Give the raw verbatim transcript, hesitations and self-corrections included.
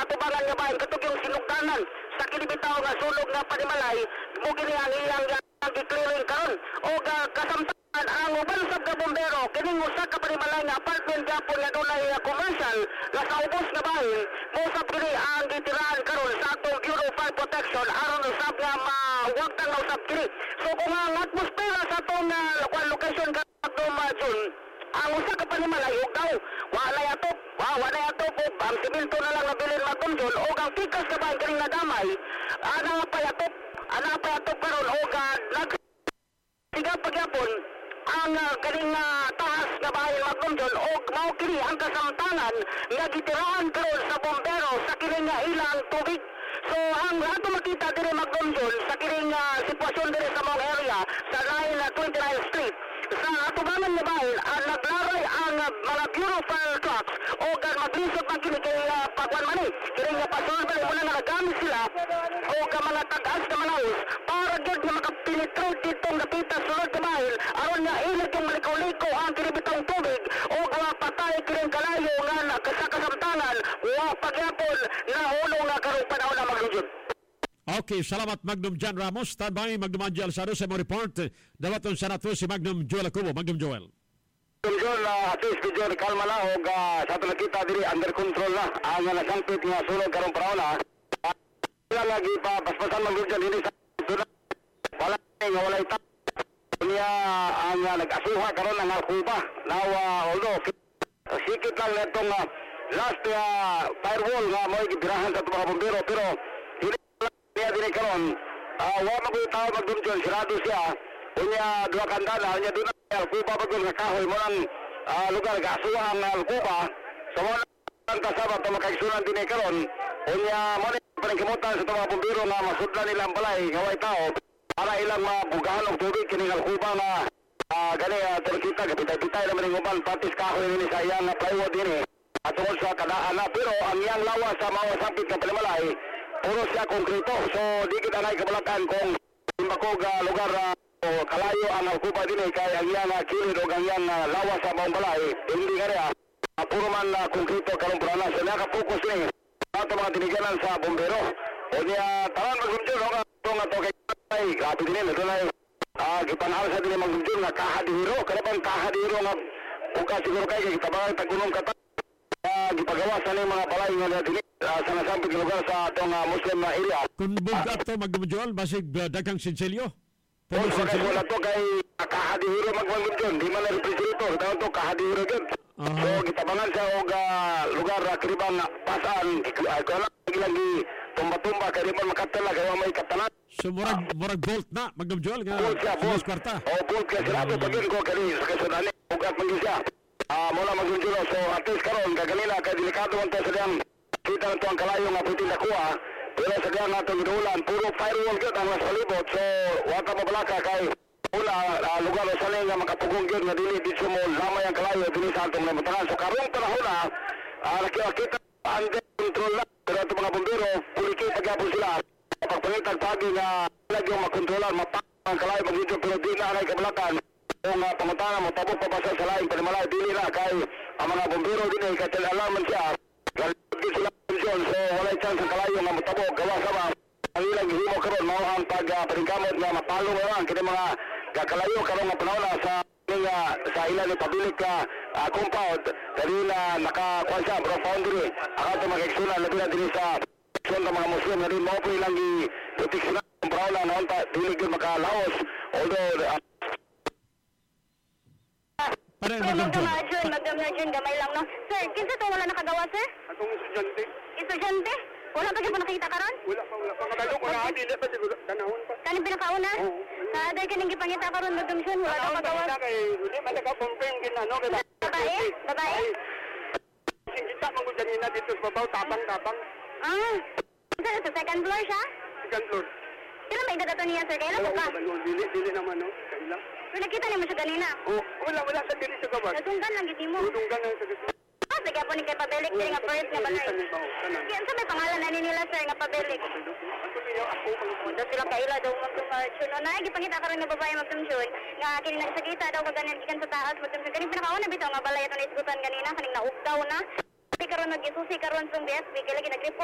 atubangan nga bahin katog yung sinugdanan sa kilibitaw nga sulog nga panimalay mo gini ang iyang gi-clearing karon o uh, kasamtagan ang uban sab ka bombero kining usa ka panimalay nga apartment gyapon nga dunay uh, commercial nga sa ubos nga bahin mo sab kini ang gitirahan karon sa atong Bureau of Fire Protection aron usab nga mawag tang usab kini. So kung ang atmosfera sa atong uh, location ka atong uh, June ang usa ka panimalay ug daw wala yato wa wala yato po ang simento na lang nabilin matumjon o ang tikas ka ba kini nga damay ana pa yato ana pa yato karon o ga nag siga pagyapon ang uh, kaning uh, tahas nga bahin matumjon o mao kini ang kasamtangan nga gitirahan karon sa bombero sa kini nga ilang tubig. So ang ato makita diri magdumdol sa kining uh, sitwasyon diri sa mong area sa line uh, twenty-ninth Street sa atubangan nga bahin ang naglaray ang uh, mga Bureau Fire trucks o gan maglisod man kini kay uh, pagwan man ni kini nga pasolba mo na nagagamit sila o ka mga tag-as na manaus para gyud nga makapenetrate ditong napita sulod ka bahin aron nga ilit yung malikaw-liko ang kinibitang tubig o uh, patay kining kalayo nga sa kasamtangan wa pagyapon na ulo nga karong panahon na maglujud. Okay, salamat Magnum John Ramos. Standby Magnum Angel Alzado sa mga report. Dawaton sa nato si Magnum Joel Acubo. Magnum Joel. Magnum Joel, uh, at least medyo kalma na o uh, sa ito nakita diri under control na ang uh, nasangpit nga sulod karong panahon na wala uh, lagi pa paspasan Magnum Joel hindi sa wala nga wala ita niya ang uh, nag-asuha karon ang Alcuba. Now, uh, although sikit lang na itong uh, last uh, firewall nga mo gibirahan sa mga bombero pero niya din karon uh, wa mo ko tawag magdumjon sirado siya unya duha kandala unya duna Alcuba bagol nga kahoy mo nang uh, lugar gasuha ang Alcuba so mo nang kasaba to makaigsunan din karon unya mo ni paningkimutan sa mga bombero nga masudlan nilang balay nga way tao para ilang mabugahan og tubig kining Alcuba nga uh, gani uh, terkita kapitay-pitay naman ng uban patis kahoy ni sa iyang plywood din at tungkol sa kadaan na pero ang iyang lawas sa mga sampit na palimalay puro siya konkreto so di kita na ikabalakan kung imbakog uh, lugar uh, o kalayo ang Alcuba din eh kaya ang iyang uh, kilid o ang iyang uh, lawas sa mga balay hindi nga rin uh, puro man uh, konkreto karong puranas so nakapokus ni ato mga tiniganan sa bombero o niya taran magbumdyon o nga nga to kay grabe din ito na uh, gipanahal sa din magbumdyon nga kahadihiro karabang kahadihiro nga buka siguro kayo kitabang tagunong kata Uh, gipagawa sa mga balay nga dili uh, sa nasampit lugar sa atong uh, Muslim na area. Kung buga uh, to magdumdol basig uh, daghang sinselyo. Pero sinselyo wala to kay uh, kahadihiro magmangudyon, di man na refrigerator, daw to kahadihiro gyud. Uh-huh. So gitabangan sa og uh, lugar uh, kiribang uh, pasaan, uh, ko na lagi tumba-tumba kay di man makatala kay may katanan. So murag uh, murag bolt na magdumdol nga. Bolt siya, bolt kwarta. Oh, bolt kasi rato pagin ko kani sa kasunani ugat man siya. Ah, mula magunjulo so at least karon kaganina kay delikado man to sa diyang kita na to ang kalayo nga puti nakuha pero sa diyang natong ginulan puro firewall gyud ang nasa palibot so wata mabalaka kay wala uh, lugar sa nga makapugong gyud nga dili dito mo lamay ang kalayo dili sa atong namutangan so karong panahon na uh, nakita under control na pero itong mga bombero puliki pagyapon sila pagpangitag pagi nga lagi yung makontrolan mapak ang kalayo magdito pero di na anay kabalakan kung uh, pangutana mo tabok pa sa laing panimalay dili na kay ang mga bombero din ay katil alaman siya galagin sila posisyon so walay chance ang kalayo nga motabok gawa sa ba ang ilang gihimo karon mao ang pag uh, paningkamot nga mapalo ngayon kini mga kakalayo karon nga panahon sa uh, sa ilang public ka uh, compound dali na nakakuha siya bro boundary ang ato mag-eksuna labi na din sa son ng mga Muslim na rin mo po ilang i-proteksyon ang brown na noon pa dili yun makalaos although uh, Sir, magdamnadyon, magdamnadyon, gamay lang, no? Sir, kinsa to wala nakagawa, sir? Atong estudyante. Estudyante? Wala pa pa nakita karon? Wala pa, wala pa. Kadalo ko na adi pa siguro, tanahon pa. Kanin pinakauna? Oo. Kada ka nang gipangita karon magdamsyon, wala daw magawa. Tanahon pa kay, hindi man naka-confirm ginano. Babae? Babae? Kita mong ganina dito sa babaw, tabang-tabang. Ah, sir, sa second floor siya? Second floor. Kailan may dadato niya, sir? Kailan po ka? Oo, dili, dili naman, no? Kailan? So, nakita niyo mo siya kanina? Oo, wala, wala sa dili sa gawas. Nadunggan lang giti mo. Nadunggan lang sa dili. Ah, sige po ni kay Pabelik, sir, nga first nga balay. Yan sa may pangalan na nila, sir, nga Pabelik. Ano niya ako ang Punta sila kaila daw magtumarchon. O, naay, gipangita karon nga babae magtumsyon. Nga kini nagsakita daw kaganyan gikan sa taas magtumsyon. Kani pinakauna bitaw nga balay ato na isgutan kanina, kaning naugdaw na. Kasi karon nag-isusi karon sa B S B, kaya lagi nag-report